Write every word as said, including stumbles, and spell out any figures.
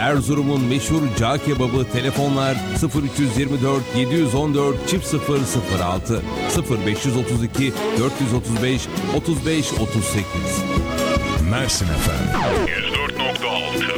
Erzurum'un meşhur cağ kebabı. Telefonlar sıfır üç yirmi dört yedi yüz on dört sıfır sıfır altı sıfır beş otuz iki dört yüz otuz beş otuz beş otuz sekiz. Mersin efendim.